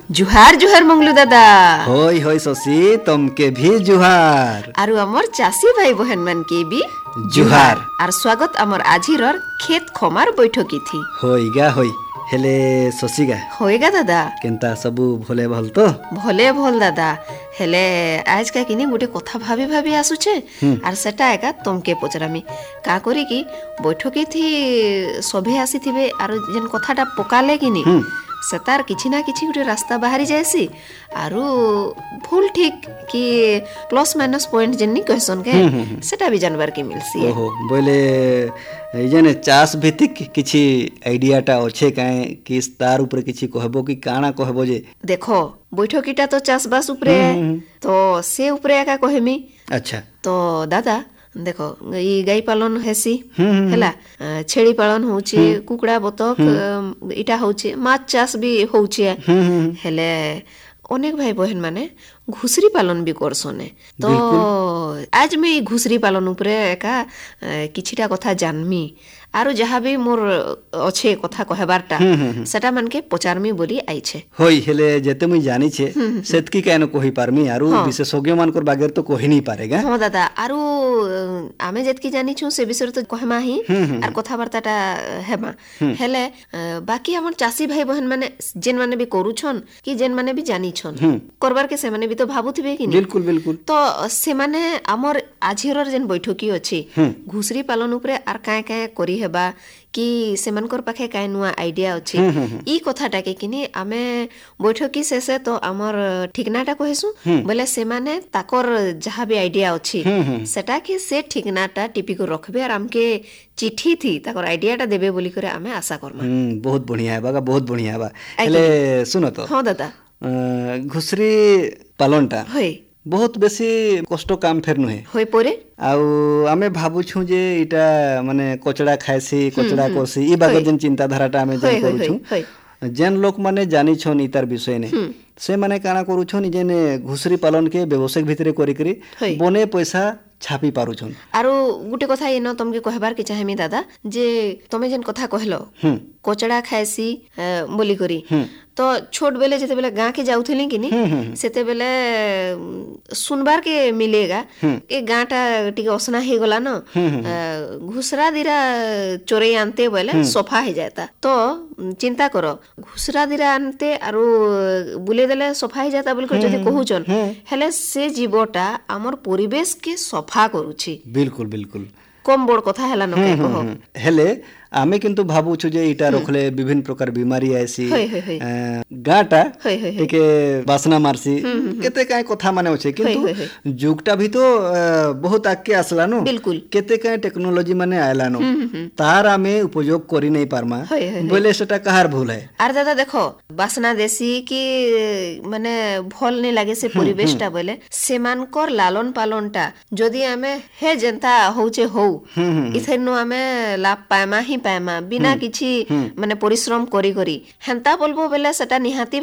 जुहार जुहार मंगलू दादा। होय होय शशि तुमके भी जुहार। आरु अमर चासी भाई बहन मन के भी जुहार। आर स्वागत अमर आजिरर खेत खमार बैठकी थी। होइगा होय हेले शशिगा होएगा दादा केनता सबु भले भल तो भले भल दादा हेले आज का किनी गोटे कथा भाबी भाबी आसुछे आर सेटा एका तुमके पचरामी का करी कि बैठकी थी सभे आसीथिबे आर जेन कथाटा पकाले किनी सेतार किछि ना किछि गोटे रास्ता बाहरी जायसी आरु भूल ठीक कि प्लस माइनस पॉइंट जेन्नी कहसन के सेटा भी जानबार के मिलसी। ओहो बोले जेने चास भित्तिक किछि आइडियाटा अच्छे काए कि तार ऊपर किछि कहबो कि काना कहबो जे देखो बैठकीटा तो चासबास ऊपरे तो से ऊपरे एका कहमी। अच्छा तो दादा देखो ई गाई पालन हेसी हैला छेड़ी पालन होउची कुकुड़ा बतक इटा होउची माछ चाष भी होउची हेले अनेक भाई बहन माने घुसरी पालन भी करसने। तो आज मैं घुसरी पालन ऊपरे एका किछिटा कथा जानमी आरो जहाँ भी मोर अच्छे कथा कहबारटा सेटा मन के पचारमी बोली आइछे। होय हेले जेते मुई जानी छे सेतकी कायनो कहि पारमी आरो विशेषज्ञ मानकर बागेर तो कहि नहीं पारेगा। हां दादा आरो आमे जेतकी जानी छु से विषय तो कहमा ही आर कथाबार्ताटा हेमा हेले बाकी हमर चासी भाई बहन माने जेन माने भी करूछन कि जेन माने भी जानी छन करबार के से माने भी तो भाबुथिबे कि बिल्कुल बिल्कुल। तो से माने हमर आजिरर जेन बैठकी अछि घुसरी पालन ऊपरे आर काए काए करी हेबा कि सेमानकर पाखे काय नुआ आइडिया अछि ई कथाटा के किनी आमे बैठकी शेषे तो हमर ठिकनाटा कहेसु बोले से माने ताकर जहा भी आइडिया अछि सेटा कि से ठिकनाटा टिपी को रखबे आर हमके चिट्ठी थी ताकर आइडियाटा देबे बोली करे आमे आशा करमा। बहुत बढ़िया है बागा बहुत बढ़िया है बा हेले सुनो तो हां दादा घुसरी पालनटा होय बहुत बेसी कष्ट काम फेर नुहे होय परे आउ आमे भाबु छु जे इटा माने कचड़ा खायसी कचड़ा कोसी ई बागर जेन चिंता धाराटा आमे जेन करू छु जेन लोक माने जानि छन इतार विषय ने से माने काना करू छन जेन घुसरी पालन के व्यवसायिक भितरे करी करी बने पैसा छापी पारु छन। आरो गुटे कथा एनो तुमके कहबार के चाहेमी दादा जे तमे जेन कथा कहलो कचड़ा खायसी बोली करी तो छोट बेले जते बेले गां के जाउथिली किनी सेते बेले सुनबार के मिलेगा ए गांटा टिके असना हे गला न घुसरा दिरा चोरे आनते बेले सफा हे जाता। तो चिंता करो घुसरा दिरा आनते आरो बुले देले सफा हे जाता बोल कर जते कहूचन हेले से जीवटा हमर परिवेश के सफा करूची। बिल्कुल बिल्कुल कम बड़ कथा हला न के कहो हेले आमे किंतु भाबु छु जे इटा रखले विभिन्न प्रकार बीमारी आसी गाटा एके बासना मारसी केते काय कथा माने होचे किंतु जुगटा भी तो बहुत आके आसला नो केते काय टेक्नोलॉजी माने आयला नो तार आमे उपयोग करी नहीं पारमा बोले सेटा कहार भूल है। आर दादा देखो बासना देसी कि माने भल नहीं लागे से परिवेशटा बोले सेमानकर लालन पालनटा जदी आमे हे जनता होचे हो इथेनो आमे लाभ पाएमा ही पाएमा बिना किछि माने परिश्रम करी करी हेंता बोलबो बेले सेटा निहाती